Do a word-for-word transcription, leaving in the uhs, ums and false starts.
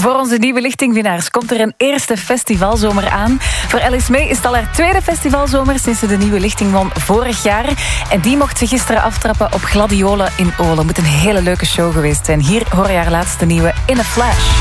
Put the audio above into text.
Voor onze nieuwe lichtingwinnaars komt er een eerste festivalzomer aan. Voor Alice May is het al haar tweede festivalzomer sinds ze de nieuwe lichting won vorig jaar. En die mocht ze gisteren aftrappen op Gladiolen in Olen. Moet een hele leuke show geweest zijn. Hier hoor je haar laatste nieuwe In a Flash.